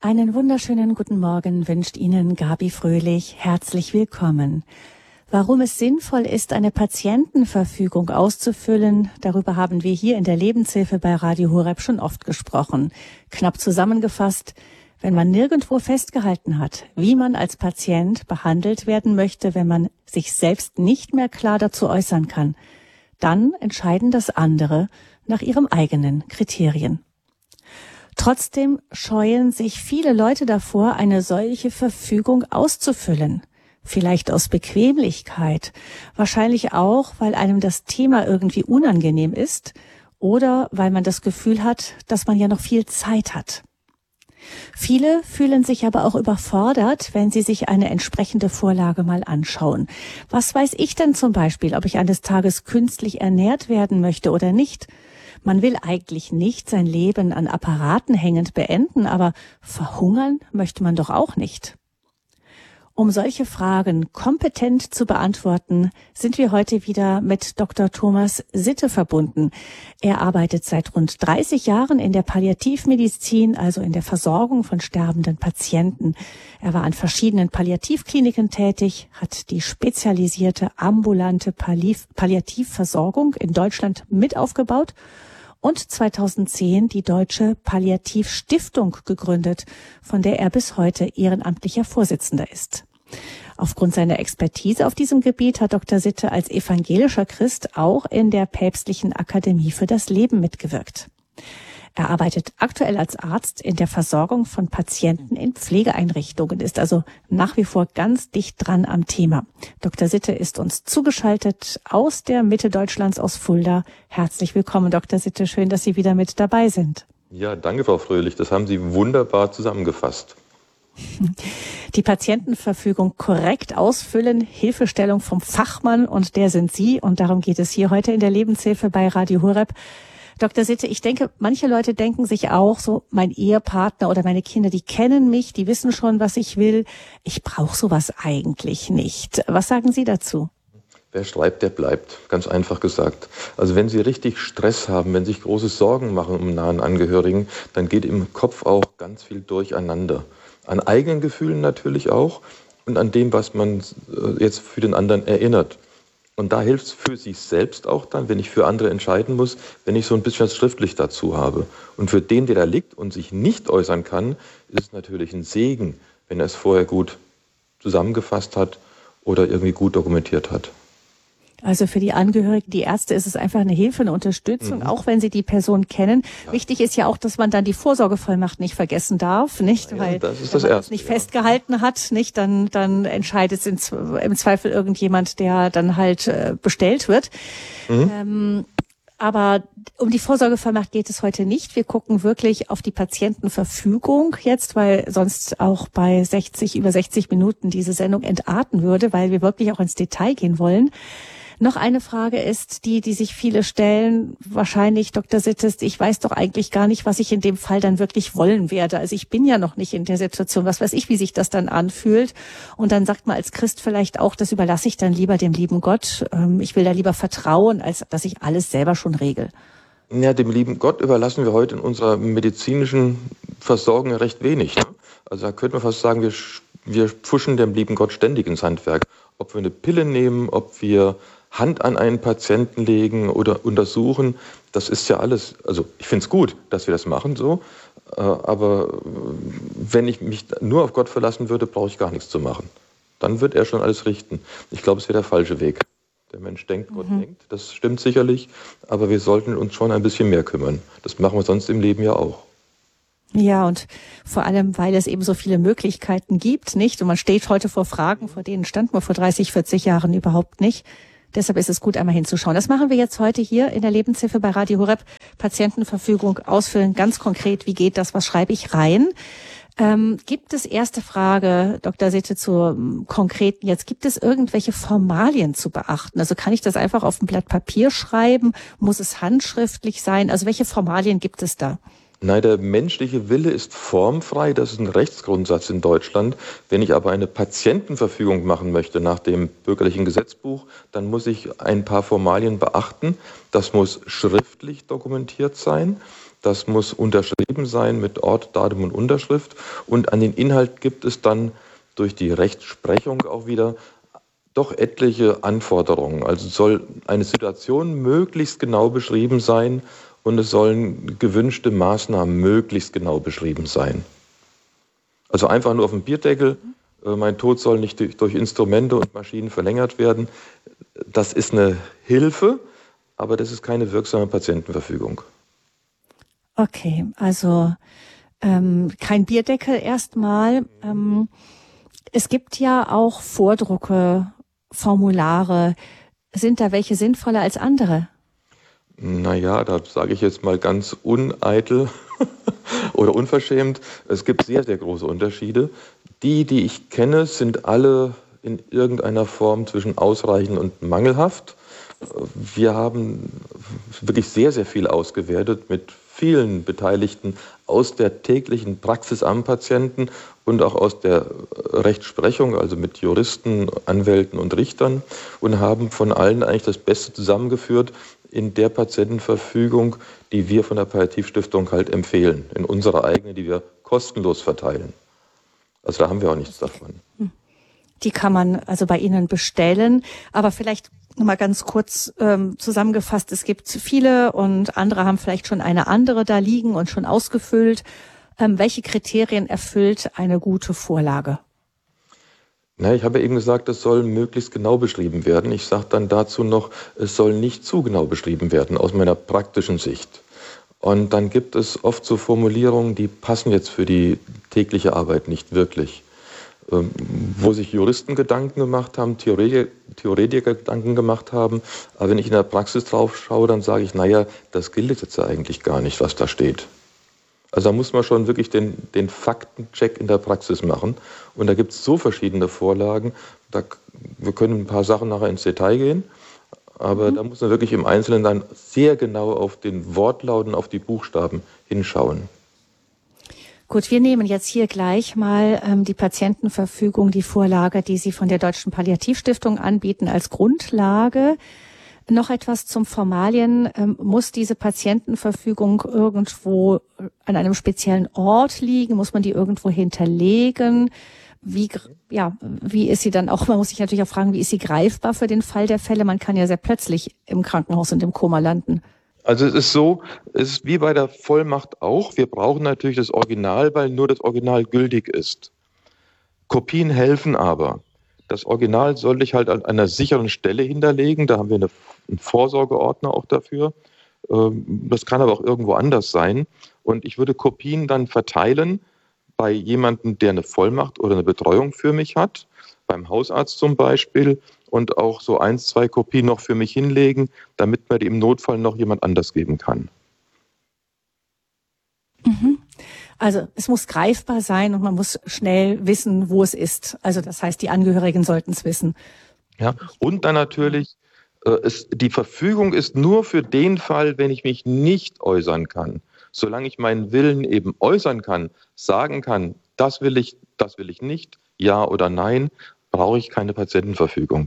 Einen wunderschönen guten Morgen wünscht Ihnen Gabi Fröhlich. Herzlich willkommen. Warum es sinnvoll ist, eine Patientenverfügung auszufüllen, darüber haben wir hier in der Lebenshilfe bei Radio Horeb schon oft gesprochen. Knapp zusammengefasst: Wenn man nirgendwo festgehalten hat, wie man als Patient behandelt werden möchte, wenn man sich selbst nicht mehr klar dazu äußern kann, dann entscheiden das andere nach ihren eigenen Kriterien. Trotzdem scheuen sich viele Leute davor, eine solche Verfügung auszufüllen. Vielleicht aus Bequemlichkeit, wahrscheinlich auch, weil einem das Thema irgendwie unangenehm ist oder weil man das Gefühl hat, dass man ja noch viel Zeit hat. Viele fühlen sich aber auch überfordert, wenn sie sich eine entsprechende Vorlage mal anschauen. Was weiß ich denn zum Beispiel, ob ich eines Tages künstlich ernährt werden möchte oder nicht? Man will eigentlich nicht sein Leben an Apparaten hängend beenden, aber verhungern möchte man doch auch nicht. Um solche Fragen kompetent zu beantworten, sind wir heute wieder mit Dr. Thomas Sitte verbunden. Er arbeitet seit rund 30 Jahren in der Palliativmedizin, also in der Versorgung von sterbenden Patienten. Er war an verschiedenen Palliativkliniken tätig, hat die spezialisierte ambulante Palliativversorgung in Deutschland mit aufgebaut und 2010 die Deutsche Palliativstiftung gegründet, von der er bis heute ehrenamtlicher Vorsitzender ist. Aufgrund seiner Expertise auf diesem Gebiet hat Dr. Sitte als evangelischer Christ auch in der Päpstlichen Akademie für das Leben mitgewirkt. Er arbeitet aktuell als Arzt in der Versorgung von Patienten in Pflegeeinrichtungen, ist also nach wie vor ganz dicht dran am Thema. Dr. Sitte ist uns zugeschaltet aus der Mitte Deutschlands, aus Fulda. Herzlich willkommen, Dr. Sitte. Schön, dass Sie wieder mit dabei sind. Ja, danke, Frau Fröhlich. Das haben Sie wunderbar zusammengefasst. Die Patientenverfügung korrekt ausfüllen, Hilfestellung vom Fachmann, und der sind Sie. Und darum geht es hier heute in der Lebenshilfe bei Radio Horeb. Dr. Sitte, ich denke, manche Leute denken sich auch so, mein Ehepartner oder meine Kinder, die kennen mich, die wissen schon, was ich will. Ich brauche sowas eigentlich nicht. Was sagen Sie dazu? Wer schreibt, der bleibt, ganz einfach gesagt. Also wenn Sie richtig Stress haben, wenn Sie sich große Sorgen machen um nahen Angehörigen, dann geht im Kopf auch ganz viel durcheinander. An eigenen Gefühlen natürlich auch und an dem, was man jetzt für den anderen erinnert. Und da hilft es für sich selbst auch dann, wenn ich für andere entscheiden muss, wenn ich so ein bisschen was schriftlich dazu habe. Und für den, der da liegt und sich nicht äußern kann, ist es natürlich ein Segen, wenn er es vorher gut zusammengefasst hat oder irgendwie gut dokumentiert hat. Also für die Angehörigen, die Ärzte, ist es einfach eine Hilfe, eine Unterstützung, auch wenn sie die Person kennen. Ja. Wichtig ist ja auch, dass man dann die Vorsorgevollmacht nicht vergessen darf, nicht? Ja, weil das ist wenn man das nicht festgehalten hat, nicht, dann entscheidet es im Zweifel irgendjemand, der dann halt bestellt wird. Aber um die Vorsorgevollmacht geht es heute nicht. Wir gucken wirklich auf die Patientenverfügung jetzt, weil sonst auch bei über 60 Minuten diese Sendung entarten würde, weil wir wirklich auch ins Detail gehen wollen. Noch eine Frage ist die sich viele stellen, wahrscheinlich, Dr. Sittest, ich weiß doch eigentlich gar nicht, was ich in dem Fall dann wirklich wollen werde. Also ich bin ja noch nicht in der Situation, was weiß ich, wie sich das dann anfühlt. Und dann sagt man als Christ vielleicht auch, das überlasse ich dann lieber dem lieben Gott. Ich will da lieber vertrauen, als dass ich alles selber schon regel. Ja, dem lieben Gott überlassen wir heute in unserer medizinischen Versorgung recht wenig. Ne? Also da könnte man fast sagen, wir pfuschen dem lieben Gott ständig ins Handwerk. Ob wir eine Pille nehmen, ob wir Hand an einen Patienten legen oder untersuchen, das ist ja alles, also ich finde es gut, dass wir das machen so, aber wenn ich mich nur auf Gott verlassen würde, brauche ich gar nichts zu machen. Dann wird er schon alles richten. Ich glaube, es wäre der falsche Weg. Der Mensch denkt, Gott denkt, das stimmt sicherlich, aber wir sollten uns schon ein bisschen mehr kümmern. Das machen wir sonst im Leben ja auch. Ja, und vor allem, weil es eben so viele Möglichkeiten gibt, nicht? Und man steht heute vor Fragen, vor denen stand man vor 30, 40 Jahren überhaupt nicht. Deshalb ist es gut, einmal hinzuschauen. Das machen wir jetzt heute hier in der Lebenshilfe bei Radio Horeb. Patientenverfügung ausfüllen, ganz konkret. Wie geht das? Was schreibe ich rein? Gibt es, erste Frage, Dr. Sitte, zur konkreten jetzt, gibt es irgendwelche Formalien zu beachten? Also kann ich das einfach auf ein Blatt Papier schreiben? Muss es handschriftlich sein? Also welche Formalien gibt es da? Nein, der menschliche Wille ist formfrei, das ist ein Rechtsgrundsatz in Deutschland. Wenn ich aber eine Patientenverfügung machen möchte nach dem bürgerlichen Gesetzbuch, dann muss ich ein paar Formalien beachten. Das muss schriftlich dokumentiert sein. Das muss unterschrieben sein mit Ort, Datum und Unterschrift. Und an den Inhalt gibt es dann durch die Rechtsprechung auch wieder doch etliche Anforderungen. Also soll eine Situation möglichst genau beschrieben sein und es sollen gewünschte Maßnahmen möglichst genau beschrieben sein. Also einfach nur auf dem Bierdeckel, mein Tod soll nicht durch Instrumente und Maschinen verlängert werden. Das ist eine Hilfe, aber das ist keine wirksame Patientenverfügung. Okay, also kein Bierdeckel erstmal. Es gibt ja auch Vordrucke, Formulare. Sind da welche sinnvoller als andere? Naja, da sage ich jetzt mal ganz uneitel oder unverschämt. Es gibt sehr, sehr große Unterschiede. Die ich kenne, sind alle in irgendeiner Form zwischen ausreichend und mangelhaft. Wir haben wirklich sehr, sehr viel ausgewertet mit vielen Beteiligten aus der täglichen Praxis am Patienten und auch aus der Rechtsprechung, also mit Juristen, Anwälten und Richtern, und haben von allen eigentlich das Beste zusammengeführt in der Patientenverfügung, die wir von der Palliativstiftung halt empfehlen, in unserer eigenen, die wir kostenlos verteilen. Also da haben wir auch nichts davon. Die kann man also bei Ihnen bestellen, aber vielleicht noch mal ganz kurz zusammengefasst, es gibt viele und andere haben vielleicht schon eine andere da liegen und schon ausgefüllt. Welche Kriterien erfüllt eine gute Vorlage? Na, ich habe ja eben gesagt, es soll möglichst genau beschrieben werden. Ich sage dann dazu noch, es soll nicht zu genau beschrieben werden, aus meiner praktischen Sicht. Und dann gibt es oft so Formulierungen, die passen jetzt für die tägliche Arbeit nicht wirklich. Wo sich Juristen Gedanken gemacht haben, Theoretiker Gedanken gemacht haben. Aber wenn ich in der Praxis drauf schaue, dann sage ich, naja, das gilt jetzt eigentlich gar nicht, was da steht. Also da muss man schon wirklich den Faktencheck in der Praxis machen. Und da gibt es so verschiedene Vorlagen. Wir können ein paar Sachen nachher ins Detail gehen. Aber da muss man wirklich im Einzelnen dann sehr genau auf den Wortlaut und auf die Buchstaben hinschauen. Gut, wir nehmen jetzt hier gleich mal die Patientenverfügung, die Vorlage, die Sie von der Deutschen Palliativstiftung anbieten, als Grundlage. Noch etwas zum Formalien. Muss diese Patientenverfügung irgendwo an einem speziellen Ort liegen? Muss man die irgendwo hinterlegen? Wie ist sie dann auch, man muss sich natürlich auch fragen, wie ist sie greifbar für den Fall der Fälle? Man kann ja sehr plötzlich im Krankenhaus und im Koma landen. Also es ist so, es ist wie bei der Vollmacht auch. Wir brauchen natürlich das Original, weil nur das Original gültig ist. Kopien helfen aber. Das Original soll ich halt an einer sicheren Stelle hinterlegen. Da haben wir einen Vorsorgeordner auch dafür. Das kann aber auch irgendwo anders sein. Und ich würde Kopien dann verteilen bei jemandem, der eine Vollmacht oder eine Betreuung für mich hat, beim Hausarzt zum Beispiel, und auch so 1, 2 Kopien noch für mich hinlegen, damit man die im Notfall noch jemand anders geben kann. Also es muss greifbar sein und man muss schnell wissen, wo es ist. Also das heißt, die Angehörigen sollten es wissen. Ja, und dann natürlich, die Verfügung ist nur für den Fall, wenn ich mich nicht äußern kann. Solange ich meinen Willen eben äußern kann, sagen kann, das will ich nicht, ja oder nein, brauche ich keine Patientenverfügung.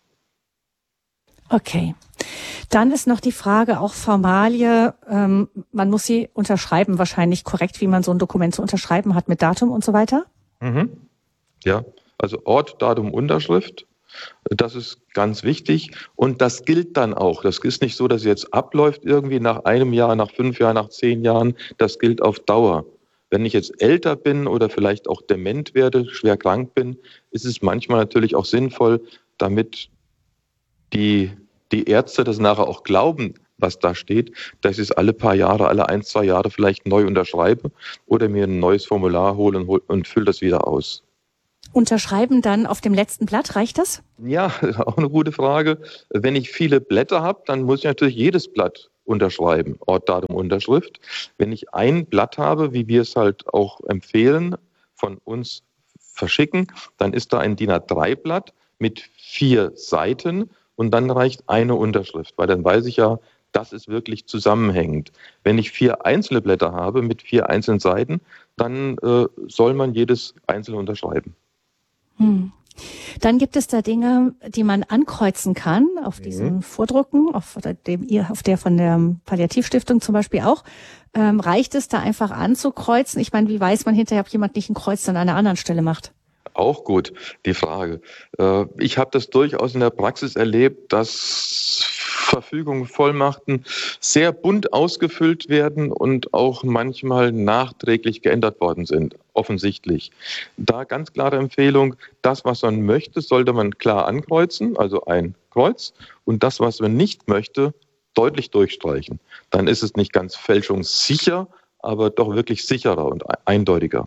Okay. Dann ist noch die Frage, auch Formalie, man muss sie unterschreiben, wahrscheinlich korrekt, wie man so ein Dokument zu unterschreiben hat mit Datum und so weiter? Ja, also Ort, Datum, Unterschrift, das ist ganz wichtig und das gilt dann auch. Das ist nicht so, dass es jetzt abläuft irgendwie nach einem Jahr, nach 5 Jahren, nach 10 Jahren, das gilt auf Dauer. Wenn ich jetzt älter bin oder vielleicht auch dement werde, schwer krank bin, ist es manchmal natürlich auch sinnvoll, damit die Ärzte das nachher auch glauben, was da steht, dass ich es alle paar Jahre, alle 1, 2 Jahre vielleicht neu unterschreibe oder mir ein neues Formular hole und fülle das wieder aus. Unterschreiben dann auf dem letzten Blatt, reicht das? Ja, auch eine gute Frage. Wenn ich viele Blätter habe, dann muss ich natürlich jedes Blatt unterschreiben, Ort, Datum, Unterschrift. Wenn ich ein Blatt habe, wie wir es halt auch empfehlen, von uns verschicken, dann ist da ein DIN A3-Blatt mit 4 Seiten und dann reicht eine Unterschrift, weil dann weiß ich ja, das ist wirklich zusammenhängend. Wenn ich 4 einzelne Blätter habe mit 4 einzelnen Seiten, dann soll man jedes einzelne unterschreiben. Dann gibt es da Dinge, die man ankreuzen kann auf diesen Vordrucken, auf der von der Palliativstiftung zum Beispiel auch. Reicht es da einfach anzukreuzen? Ich meine, wie weiß man hinterher, ob jemand nicht ein Kreuz dann an einer anderen Stelle macht? Auch gut, die Frage. Ich habe das durchaus in der Praxis erlebt, dass Verfügungen, Vollmachten sehr bunt ausgefüllt werden und auch manchmal nachträglich geändert worden sind, offensichtlich. Da ganz klare Empfehlung, das, was man möchte, sollte man klar ankreuzen, also ein Kreuz, und das, was man nicht möchte, deutlich durchstreichen. Dann ist es nicht ganz fälschungssicher, aber doch wirklich sicherer und eindeutiger.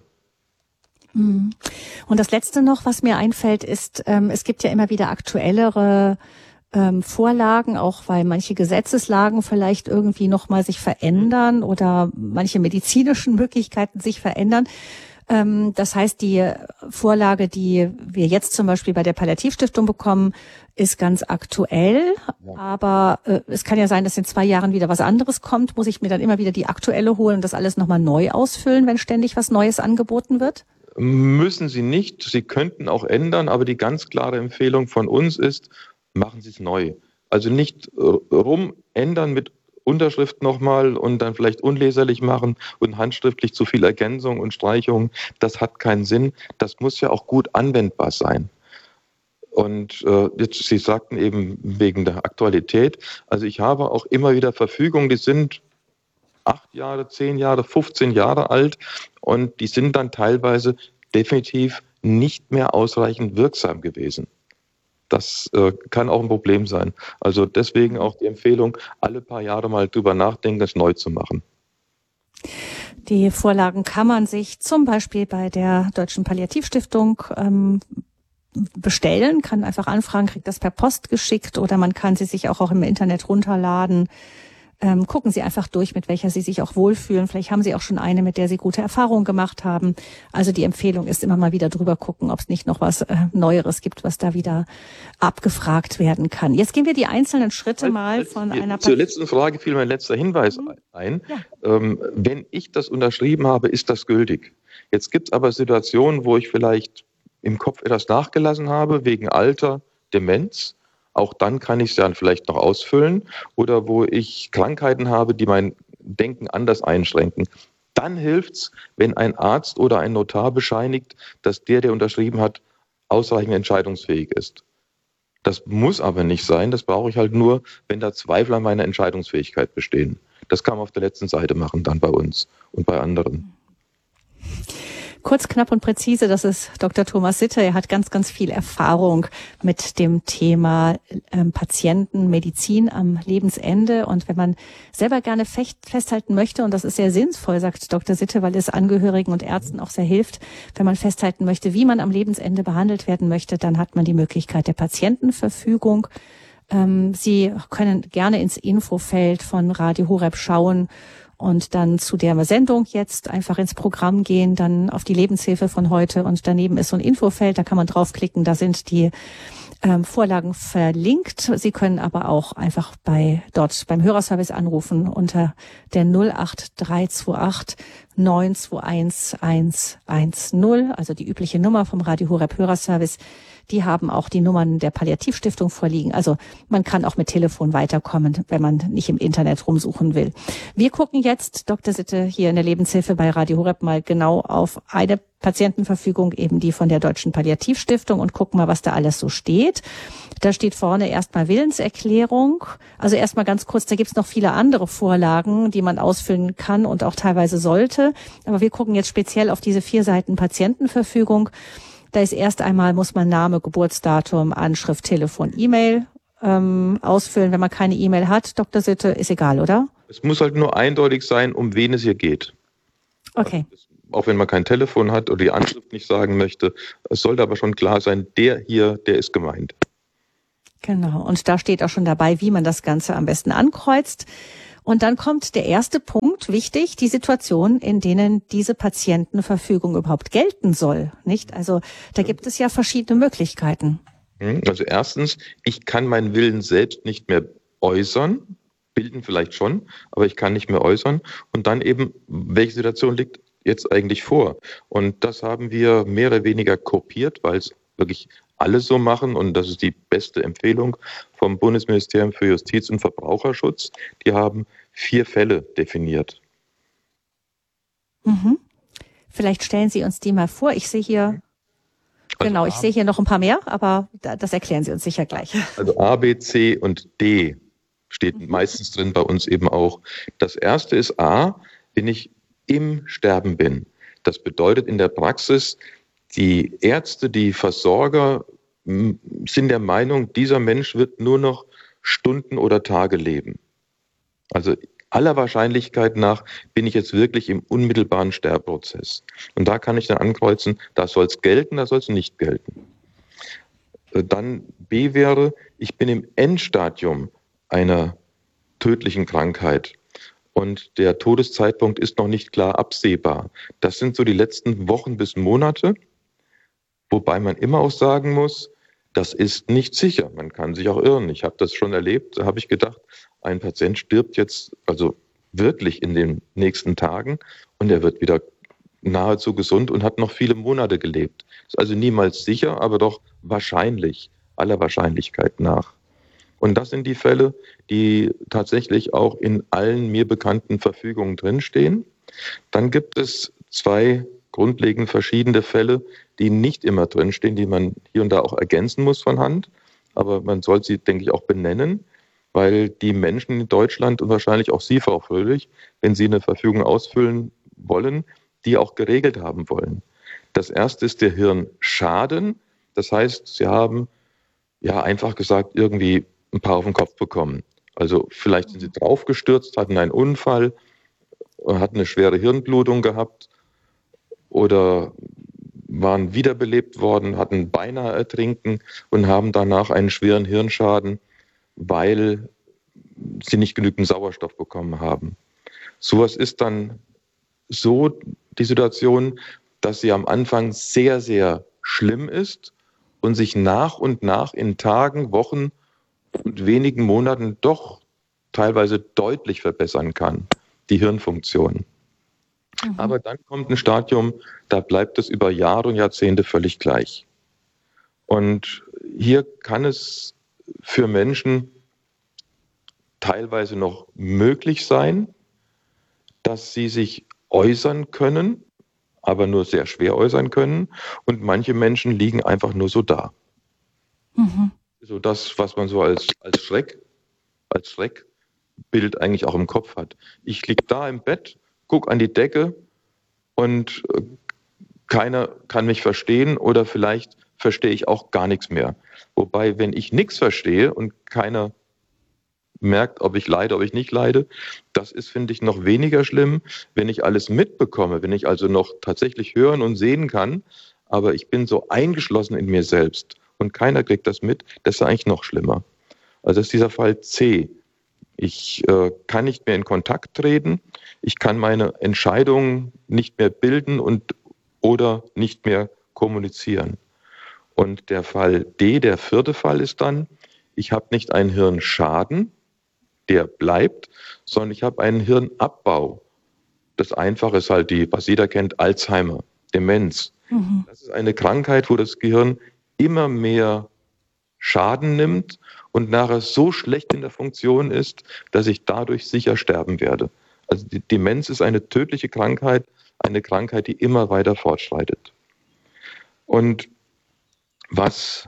Und das Letzte noch, was mir einfällt, ist, es gibt ja immer wieder aktuellere Vorlagen, auch weil manche Gesetzeslagen vielleicht irgendwie nochmal sich verändern oder manche medizinischen Möglichkeiten sich verändern. Das heißt, die Vorlage, die wir jetzt zum Beispiel bei der Palliativstiftung bekommen, ist ganz aktuell. Ja. Aber es kann ja sein, dass in 2 Jahren wieder was anderes kommt. Muss ich mir dann immer wieder die aktuelle holen und das alles nochmal neu ausfüllen, wenn ständig was Neues angeboten wird? Müssen Sie nicht. Sie könnten auch ändern, aber die ganz klare Empfehlung von uns ist, machen Sie es neu. Also nicht rumändern mit Unterschrift nochmal und dann vielleicht unleserlich machen und handschriftlich zu viel Ergänzung und Streichung. Das hat keinen Sinn. Das muss ja auch gut anwendbar sein. Und jetzt, Sie sagten eben wegen der Aktualität, also ich habe auch immer wieder Verfügungen, die sind 8 Jahre, 10 Jahre, 15 Jahre alt und die sind dann teilweise definitiv nicht mehr ausreichend wirksam gewesen. Das kann auch ein Problem sein. Also deswegen auch die Empfehlung, alle paar Jahre mal drüber nachdenken, das neu zu machen. Die Vorlagen kann man sich zum Beispiel bei der Deutschen Palliativstiftung bestellen, kann einfach anfragen, kriegt das per Post geschickt oder man kann sie sich auch im Internet runterladen. Gucken Sie einfach durch, mit welcher Sie sich auch wohlfühlen. Vielleicht haben Sie auch schon eine, mit der Sie gute Erfahrungen gemacht haben. Also die Empfehlung ist immer mal wieder drüber gucken, ob es nicht noch was Neueres gibt, was da wieder abgefragt werden kann. Jetzt gehen wir die einzelnen Schritte mal von einer... Zur letzten Frage fiel mein letzter Hinweis ein. Ja. Wenn ich das unterschrieben habe, ist das gültig. Jetzt gibt es aber Situationen, wo ich vielleicht im Kopf etwas nachgelassen habe, wegen Alter, Demenz. Auch dann kann ich es dann vielleicht noch ausfüllen oder wo ich Krankheiten habe, die mein Denken anders einschränken. Dann hilft es, wenn ein Arzt oder ein Notar bescheinigt, dass der unterschrieben hat, ausreichend entscheidungsfähig ist. Das muss aber nicht sein, das brauche ich halt nur, wenn da Zweifel an meiner Entscheidungsfähigkeit bestehen. Das kann man auf der letzten Seite machen, dann bei uns und bei anderen. Kurz, knapp und präzise, das ist Dr. Thomas Sitte. Er hat ganz, ganz viel Erfahrung mit dem Thema Patienten, Medizin am Lebensende. Und wenn man selber gerne festhalten möchte, und das ist sehr sinnvoll, sagt Dr. Sitte, weil es Angehörigen und Ärzten auch sehr hilft, wenn man festhalten möchte, wie man am Lebensende behandelt werden möchte, dann hat man die Möglichkeit der Patientenverfügung. Sie können gerne ins Infofeld von Radio Horeb schauen und dann zu der Sendung jetzt einfach ins Programm gehen, dann auf die Lebenshilfe von heute und daneben ist so ein Infofeld, da kann man draufklicken, da sind die Vorlagen verlinkt. Sie können aber auch einfach dort beim Hörerservice anrufen unter der 08328 921 110, also die übliche Nummer vom Radio Horeb Hörerservice. Die haben auch die Nummern der Palliativstiftung vorliegen. Also man kann auch mit Telefon weiterkommen, wenn man nicht im Internet rumsuchen will. Wir gucken jetzt, Dr. Sitte, hier in der Lebenshilfe bei Radio Horeb mal genau auf eine Patientenverfügung, eben die von der Deutschen Palliativstiftung und gucken mal, was da alles so steht. Da steht vorne erstmal Willenserklärung. Also erstmal ganz kurz, da gibt's noch viele andere Vorlagen, die man ausfüllen kann und auch teilweise sollte. Aber wir gucken jetzt speziell auf diese 4 Seiten Patientenverfügung. Da ist erst einmal, muss man Name, Geburtsdatum, Anschrift, Telefon, E-Mail ausfüllen. Wenn man keine E-Mail hat, Dr. Sitte, ist egal, oder? Es muss halt nur eindeutig sein, um wen es hier geht. Okay. Also, auch wenn man kein Telefon hat oder die Anschrift nicht sagen möchte, es sollte aber schon klar sein, der ist gemeint. Genau, und da steht auch schon dabei, wie man das Ganze am besten ankreuzt. Und dann kommt der erste Punkt, wichtig, die Situation, in denen diese Patientenverfügung überhaupt gelten soll, nicht? Also da gibt es ja verschiedene Möglichkeiten. Also erstens, ich kann meinen Willen selbst nicht mehr äußern, bilden vielleicht schon, aber ich kann nicht mehr äußern. Und dann eben, welche Situation liegt jetzt eigentlich vor? Und das haben wir mehr oder weniger kopiert, weil es wirklich alle so machen und das ist die beste Empfehlung vom Bundesministerium für Justiz und Verbraucherschutz. Die haben 4 Fälle definiert. Mhm. Vielleicht stellen Sie uns die mal vor. Ich sehe hier, genau, ich sehe hier noch ein paar mehr, aber das erklären Sie uns sicher gleich. Also A, B, C und D steht meistens drin, bei uns eben auch. Das erste ist A, wenn ich im Sterben bin. Das bedeutet in der Praxis, die Ärzte, die Versorger sind der Meinung, dieser Mensch wird nur noch Stunden oder Tage leben. Also aller Wahrscheinlichkeit nach bin ich jetzt wirklich im unmittelbaren Sterbeprozess. Und da kann ich dann ankreuzen, da soll es gelten, da soll es nicht gelten. Dann B wäre, ich bin im Endstadium einer tödlichen Krankheit und der Todeszeitpunkt ist noch nicht klar absehbar. Das sind so die letzten Wochen bis Monate, wobei man immer auch sagen muss, das ist nicht sicher. Man kann sich auch irren. Ich habe das schon erlebt, da habe ich gedacht, ein Patient stirbt jetzt also wirklich in den nächsten Tagen und er wird wieder nahezu gesund und hat noch viele Monate gelebt. Ist also niemals sicher, aber doch wahrscheinlich, aller Wahrscheinlichkeit nach. Und das sind die Fälle, die tatsächlich auch in allen mir bekannten Verfügungen drinstehen. Dann gibt es 2 grundlegend verschiedene Fälle, die nicht immer drinstehen, die man hier und da auch ergänzen muss von Hand. Aber man soll sie, denke ich, auch benennen, weil die Menschen in Deutschland und wahrscheinlich auch Sie, Frau Fröhlich, wenn Sie eine Verfügung ausfüllen wollen, die auch geregelt haben wollen. Das erste ist der Hirnschaden. Das heißt, Sie haben ja einfach gesagt irgendwie ein paar auf den Kopf bekommen. Also vielleicht sind Sie draufgestürzt, hatten einen Unfall, hatten eine schwere Hirnblutung gehabt oder waren wiederbelebt worden, hatten beinahe Ertrinken und haben danach einen schweren Hirnschaden, weil sie nicht genügend Sauerstoff bekommen haben. Sowas ist dann so die Situation, dass sie am Anfang sehr, sehr schlimm ist und sich nach und nach in Tagen, Wochen und wenigen Monaten doch teilweise deutlich verbessern kann, die Hirnfunktion. Aber dann kommt ein Stadium, da bleibt es über Jahre und Jahrzehnte völlig gleich. Und hier kann es für Menschen teilweise noch möglich sein, dass sie sich äußern können, aber nur sehr schwer äußern können. Und manche Menschen liegen einfach nur so da. So das, was man so als Schreckbild eigentlich auch im Kopf hat. Ich liege da im Bett, gucke an die Decke und keiner kann mich verstehen oder vielleicht verstehe ich auch gar nichts mehr. Wobei, wenn ich nichts verstehe und keiner merkt, ob ich leide, ob ich nicht leide, das ist, finde ich, noch weniger schlimm, wenn ich alles mitbekomme, wenn ich also noch tatsächlich hören und sehen kann, aber ich bin so eingeschlossen in mir selbst und keiner kriegt das mit, das ist eigentlich noch schlimmer. Also das ist dieser Fall C. Ich kann nicht mehr in Kontakt treten, ich kann meine Entscheidungen nicht mehr bilden oder nicht mehr kommunizieren. Und der Fall D, der 4. Fall ist dann, ich habe nicht einen Hirnschaden, der bleibt, sondern ich habe einen Hirnabbau. Das Einfache ist halt was jeder kennt, Alzheimer, Demenz. Das ist eine Krankheit, wo das Gehirn immer mehr Schaden nimmt und nachher so schlecht in der Funktion ist, dass ich dadurch sicher sterben werde. Also die Demenz ist eine tödliche Krankheit, eine Krankheit, die immer weiter fortschreitet. Und was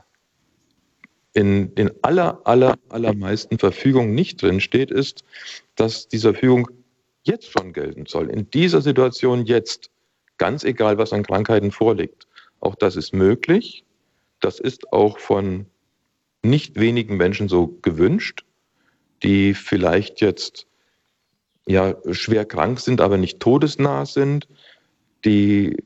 in den allermeisten Verfügungen nicht drin steht, ist, dass diese Verfügung jetzt schon gelten soll. In dieser Situation jetzt, ganz egal, was an Krankheiten vorliegt. Auch das ist möglich. Das ist auch von nicht wenigen Menschen so gewünscht, die vielleicht jetzt ja schwer krank sind, aber nicht todesnah sind, die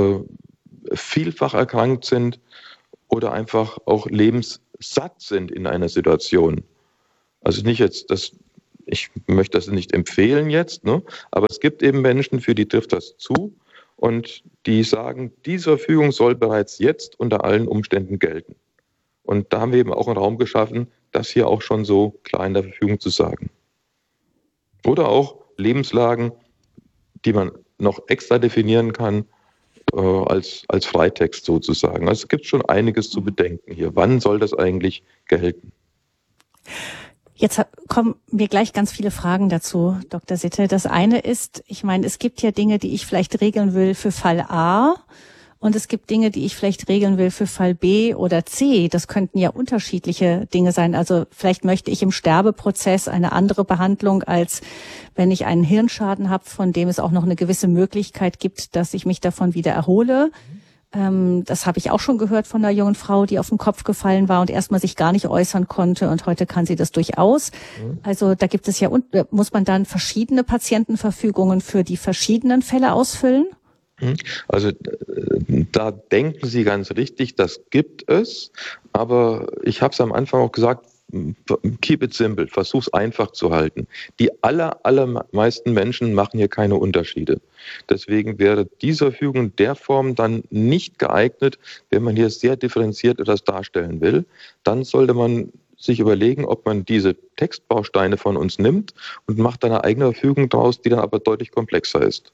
vielfach erkrankt sind oder einfach auch lebenssatt sind in einer Situation. Also nicht jetzt, ich möchte das nicht empfehlen jetzt, ne? Aber es gibt eben Menschen, für die trifft das zu und die sagen, diese Verfügung soll bereits jetzt unter allen Umständen gelten. Und da haben wir eben auch einen Raum geschaffen, das hier auch schon so klar in der Verfügung zu sagen. Oder auch Lebenslagen, die man noch extra definieren kann, als Freitext sozusagen. Also es gibt schon einiges zu bedenken hier. Wann soll das eigentlich gelten? Jetzt kommen mir gleich ganz viele Fragen dazu, Dr. Sitte. Das eine ist, ich meine, es gibt ja Dinge, die ich vielleicht regeln will für Fall A, und es gibt Dinge, die ich vielleicht regeln will für Fall B oder C. Das könnten ja unterschiedliche Dinge sein. Also vielleicht möchte ich im Sterbeprozess eine andere Behandlung, als wenn ich einen Hirnschaden habe, von dem es auch noch eine gewisse Möglichkeit gibt, dass ich mich davon wieder erhole. Das habe ich auch schon gehört von einer jungen Frau, die auf den Kopf gefallen war und erstmal sich gar nicht äußern konnte, und heute kann sie das durchaus. Also da gibt es ja, muss man dann verschiedene Patientenverfügungen für die verschiedenen Fälle ausfüllen? Also da denken Sie ganz richtig, das gibt es, aber ich habe es am Anfang auch gesagt, keep it simple, versuch's einfach zu halten. Die allermeisten Menschen machen hier keine Unterschiede. Deswegen wäre diese Verfügung in der Form dann nicht geeignet, wenn man hier sehr differenziert etwas darstellen will. Dann sollte man sich überlegen, ob man diese Textbausteine von uns nimmt und macht eine eigene Verfügung draus, die dann aber deutlich komplexer ist.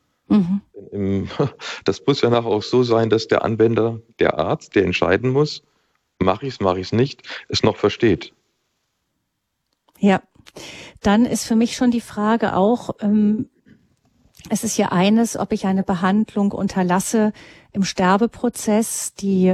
Das muss ja nachher auch so sein, dass der Anwender, der Arzt, der entscheiden muss, mache ich es nicht, es noch versteht. Ja, dann ist für mich schon die Frage auch, es ist ja eines, ob ich eine Behandlung unterlasse im Sterbeprozess, die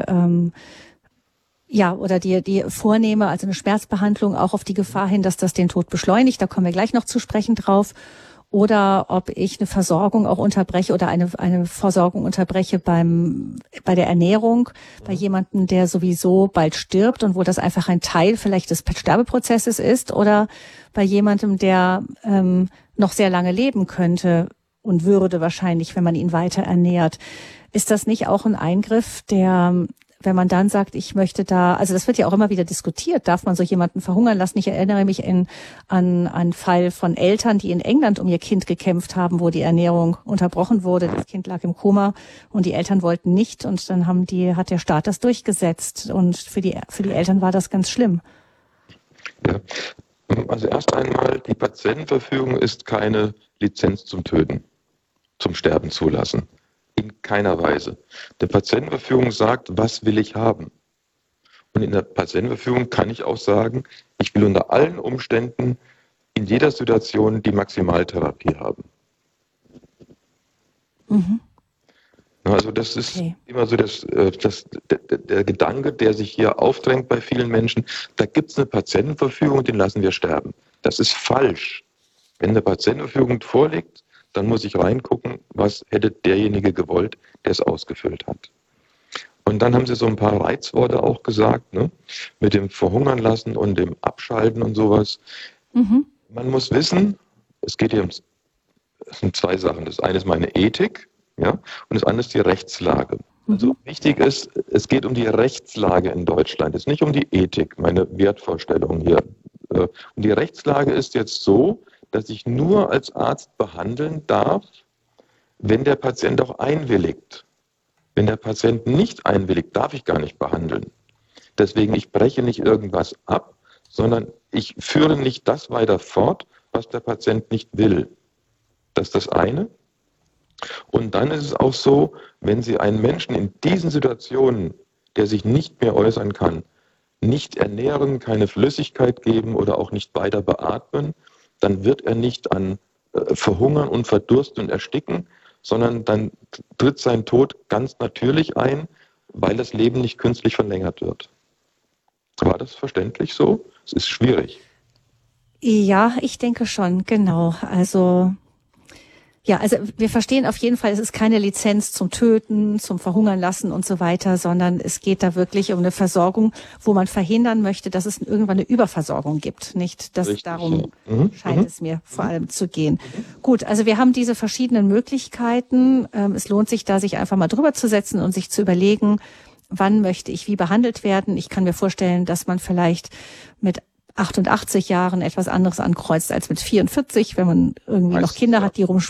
vornehme, also eine Schmerzbehandlung auch auf die Gefahr hin, dass das den Tod beschleunigt. Da kommen wir gleich noch zu sprechen drauf. Oder ob ich eine Versorgung auch unterbreche oder eine Versorgung unterbreche bei der Ernährung, bei jemandem, der sowieso bald stirbt und wo das einfach ein Teil vielleicht des Sterbeprozesses ist, oder bei jemandem, der noch sehr lange leben könnte und würde wahrscheinlich, wenn man ihn weiter ernährt. Ist das nicht auch ein Eingriff, der, wenn man dann sagt, ich möchte da, also das wird ja auch immer wieder diskutiert, darf man so jemanden verhungern lassen? Ich erinnere mich an einen Fall von Eltern, die in England um ihr Kind gekämpft haben, wo die Ernährung unterbrochen wurde. Das Kind lag im Koma und die Eltern wollten nicht, und dann hat der Staat das durchgesetzt, und für die Eltern war das ganz schlimm. Ja. Also erst einmal, die Patientenverfügung ist keine Lizenz zum Töten, zum Sterben zulassen. In keiner Weise. Der Patientenverfügung sagt, was will ich haben? Und in der Patientenverfügung kann ich auch sagen, ich will unter allen Umständen in jeder Situation die Maximaltherapie haben. Also das ist immer so der Gedanke, der sich hier aufdrängt bei vielen Menschen. Da gibt es eine Patientenverfügung und den lassen wir sterben. Das ist falsch. Wenn eine Patientenverfügung vorliegt, dann muss ich reingucken, was hätte derjenige gewollt, der es ausgefüllt hat. Und dann haben Sie so ein paar Reizworte auch gesagt, ne? Mit dem Verhungern lassen und dem Abschalten und sowas. Man muss wissen, es sind zwei Sachen. Das eine ist meine Ethik, ja, und das andere ist die Rechtslage. Also wichtig ist, es geht um die Rechtslage in Deutschland, es ist nicht um die Ethik, meine Wertvorstellung hier. Und die Rechtslage ist jetzt so, dass ich nur als Arzt behandeln darf, wenn der Patient auch einwilligt. Wenn der Patient nicht einwilligt, darf ich gar nicht behandeln. Deswegen, ich breche nicht irgendwas ab, sondern ich führe nicht das weiter fort, was der Patient nicht will. Das ist das eine. Und dann ist es auch so, wenn Sie einen Menschen in diesen Situationen, der sich nicht mehr äußern kann, nicht ernähren, keine Flüssigkeit geben oder auch nicht weiter beatmen, dann wird er nicht an Verhungern und Verdursten und Ersticken, sondern dann tritt sein Tod ganz natürlich ein, weil das Leben nicht künstlich verlängert wird. War das verständlich so? Es ist schwierig. Ja, ich denke schon, genau. Also wir verstehen auf jeden Fall, es ist keine Lizenz zum Töten, zum Verhungern lassen und so weiter, sondern es geht da wirklich um eine Versorgung, wo man verhindern möchte, dass es irgendwann eine Überversorgung gibt. Nicht, dass darum scheint es mir vor allem zu gehen. Gut, also wir haben diese verschiedenen Möglichkeiten. Es lohnt sich da, sich einfach mal drüber zu setzen und sich zu überlegen, wann möchte ich wie behandelt werden. Ich kann mir vorstellen, dass man vielleicht mit 88 Jahren etwas anderes ankreuzt als mit 44, wenn man irgendwie noch Kinder hat, die